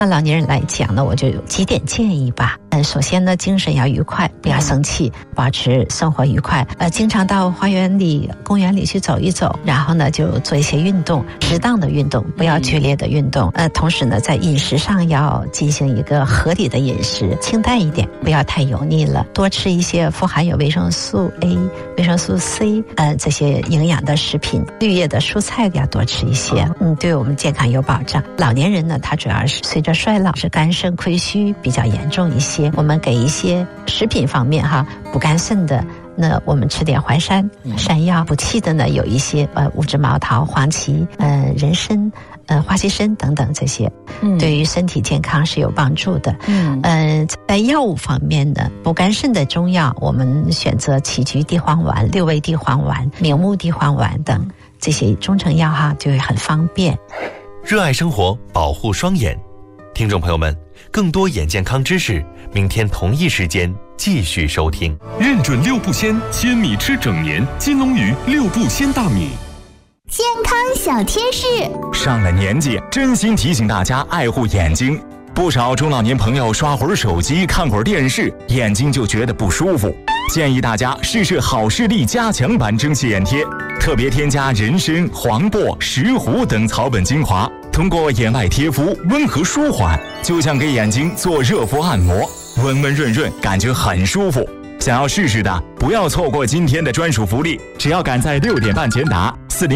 那老年人来讲呢，我就有几点建议吧。首先呢，精神要愉快，不要生气，保持生活愉快。经常到花园里、公园里去走一走，然后呢，就做一些运动，适当的运动，不要剧烈的运动。同时呢，在饮食上要进行一个合理的饮食，清淡一点，不要太油腻了，多吃一些富含有维生素 A、维生素 C， 这些营养的食品，绿叶的蔬菜要多吃一些，对我们健康有保障。老年人呢，他主要是随着衰老，是肝肾亏虚比较严重一些。我们给一些食品方面补肝肾的，那我们吃点淮山、山药；补气的呢，有一些五指毛桃、黄芪、人参、花旗参等等这些，对于身体健康是有帮助的。在药物方面呢，补肝肾的中药，我们选择杞菊地黄丸、六味地黄丸、明目地黄丸等这些中成药就会很方便。 热爱生活，保护双眼。听众朋友们，更多眼健康知识，明天同一时间继续收听。 认准六步鲜，鲜米吃整年。金龙鱼六步鲜大米。 健康小贴士： 上了年纪，真心提醒大家爱护眼睛。不少中老年朋友刷会儿手机、看会儿电视，眼睛就觉得不舒服。建议大家试试好视力加强版蒸汽眼贴，特别添加人参、黄柏、石斛等草本精华，通过眼外贴敷温和舒缓，就像给眼睛做热敷按摩，温温润润，感觉很舒服。想要试试的，不要错过今天的专属福利，只要赶在6点半前打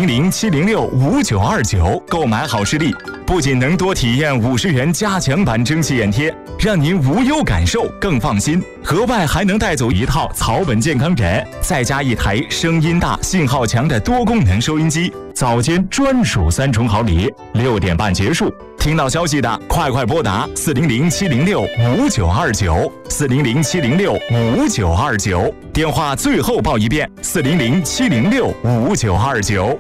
400-706-5929购买好视力，不仅能多体验50元加强版蒸汽眼贴，让您无忧感受更放心，额外还能带走一套草本健康枕，再加一台声音大、信号强的多功能收音机，早间专属3重好礼。6点半结束，听到消息的快拨打400-706-5929 400-706-5929，电话最后报一遍400-706-5929。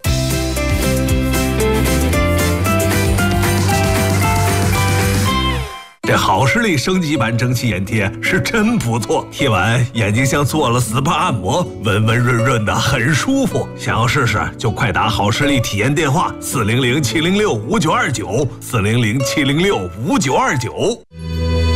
这好视力升级版蒸汽眼贴是真不错，贴完眼睛像做了 SPA 按摩，温温润润的，很舒服。想要试试就快打好视力体验电话400-706-5929 400-706-5929。